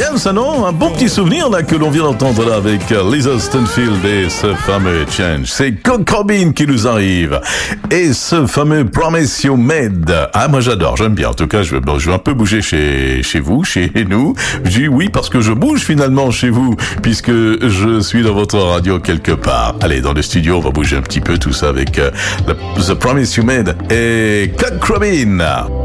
bien ça, non? Un bon petit souvenir là que l'on vient d'entendre là avec Lisa Stanfield et ce fameux Change. C'est Kurt Cobain qui nous arrive. Et ce fameux Promise You Made. Ah, moi j'adore, j'aime bien. En tout cas, je veux un peu bouger chez vous, chez nous. Je dis oui parce que je bouge finalement chez vous, puisque je suis dans votre radio quelque part. Allez, dans le studio, on va bouger un petit peu tout ça avec The Promise You Made et Kurt Cobain.